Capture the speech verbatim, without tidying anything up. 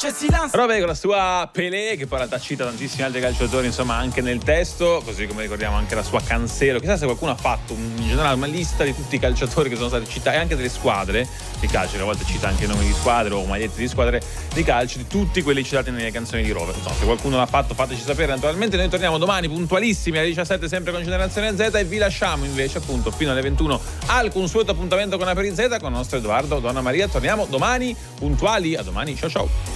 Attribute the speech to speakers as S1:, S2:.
S1: c'è silenzio.
S2: Robbe con la sua Pelé, che poi in realtà cita tantissimi altri calciatori, insomma, anche nel testo, così come ricordiamo anche la sua Cancelo. Chissà se qualcuno ha fatto un, in generale una lista di tutti i calciatori che sono stati citati, e anche delle squadre di calcio, a volte cita anche nomi di squadre o magliette di squadre di calcio, di tutti quelli citati nelle canzoni di Rover. Insomma, se qualcuno l'ha fatto fateci sapere. Naturalmente noi torniamo domani puntualissimi alle diciassette sempre con Generazione Z, e vi lasciamo invece appunto fino alle ventuno al consueto appuntamento con Aperi Z con il nostro Edoardo Donna Maria. Torniamo domani puntuali, a domani, ciao ciao.